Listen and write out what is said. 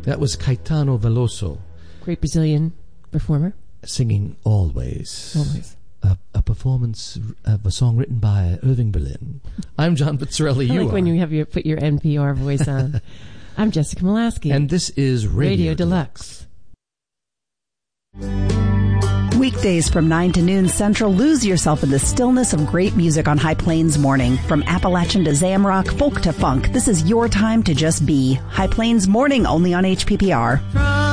That was Caetano Veloso. Great Brazilian performer. Singing Always. Always. A performance of a song written by Irving Berlin. I'm John Pizzarelli. I like when you have put your NPR voice on. I'm Jessica Molaski. And this is Radio Deluxe. Weekdays from 9 to noon Central, lose yourself in the stillness of great music on High Plains Morning. From Appalachian to Zamrock, folk to funk, this is your time to just be. High Plains Morning, only on HPPR.